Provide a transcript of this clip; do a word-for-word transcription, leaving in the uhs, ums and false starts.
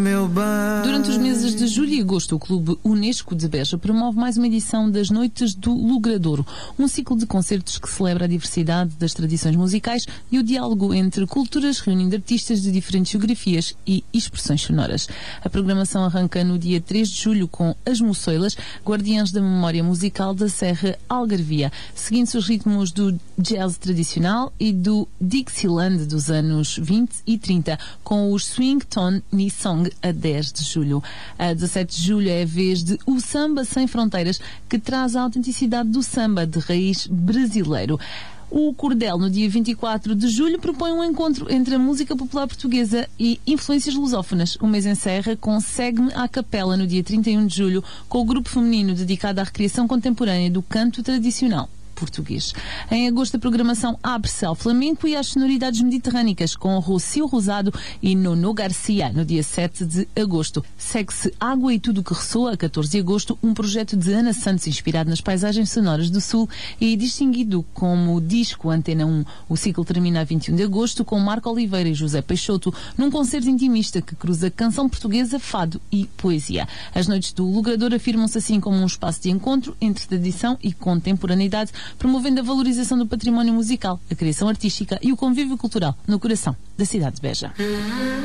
Durante os meses de julho e agosto, o Clube Unesco de Beja promove mais uma edição das Noites do Logradouro, um ciclo de concertos que celebra a diversidade das tradições musicais e o diálogo entre culturas, reunindo artistas de diferentes geografias e expressões sonoras. A programação arranca no dia três de julho com as Moçoilas, guardiãs da memória musical da Serra Algarvia, seguindo-se os ritmos do jazz tradicional e do Dixieland dos anos vinte e trinta, com os Swing Tone Ni Song a dez de julho. A dezassete de julho é a vez de O Samba Sem Fronteiras, que traz a autenticidade do samba de raiz brasileiro. O Cordel, no dia vinte e quatro de julho, propõe um encontro entre a música popular portuguesa e influências lusófonas. O mês encerra com Segue-me à Capela, no dia trinta e um de julho, com o grupo feminino dedicado à recriação contemporânea do canto tradicional português. Em agosto, a programação abre-se ao flamenco e às sonoridades mediterrânicas, com Rocio Rosado e Nono Garcia, no dia sete de agosto. Segue-se Água e Tudo que Ressoa, a catorze de agosto, um projeto de Ana Santos inspirado nas paisagens sonoras do Sul e distinguido como disco Antena um. O ciclo termina a vinte e um de agosto com Marco Oliveira e José Peixoto, num concerto intimista que cruza canção portuguesa, fado e poesia. As Noites do Logradouro afirmam-se assim como um espaço de encontro entre tradição e contemporaneidade, promovendo a valorização do património musical, a criação artística e o convívio cultural no coração da cidade de Beja.